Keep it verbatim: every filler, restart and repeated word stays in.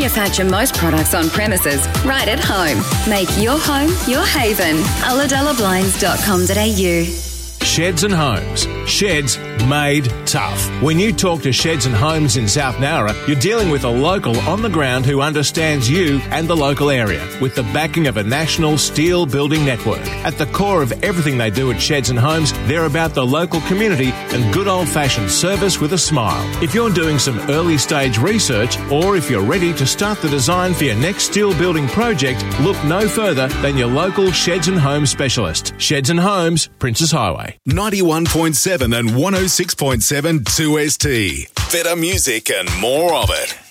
manufacture most products on premises, right at home. Make your home your haven. ulladulla blinds dot com dot a u. Sheds and Homes. Sheds made tough. When you talk to Sheds and Homes in South Nowra, you're dealing with a local on the ground who understands you and the local area with the backing of a national steel building network. At the core of everything they do at Sheds and Homes, they're about the local community and good old-fashioned service with a smile. If you're doing some early stage research or if you're ready to start the design for your next steel building project, look no further than your local Sheds and Homes specialist. Sheds and Homes, Princes Highway. ninety-one point seven and one oh six point seven two S T. Better music and more of it.